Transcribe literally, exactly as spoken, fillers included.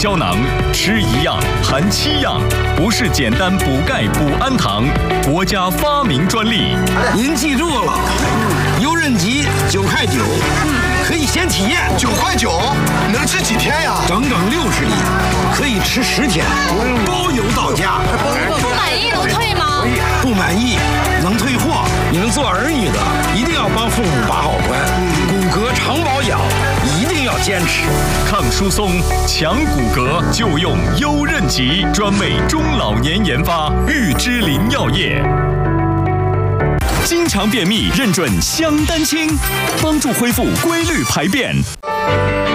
胶囊，吃一样含七样，不是简单补钙补氨糖，国家发明专利。 您记住了，优韧吉九块九，可以先体验。 九块九能吃几天呀？ 整整六十粒，可以吃十天，包邮到家。 不满意能退吗？ 不满意能退货。你们做儿女的一定要帮父母把好关，骨骼常保养一定要坚持。 抗疏松、强骨骼就用优韧吉，专为中老年研发，玉芝林药业。经常便秘，认准香丹清，帮助恢复规律排便。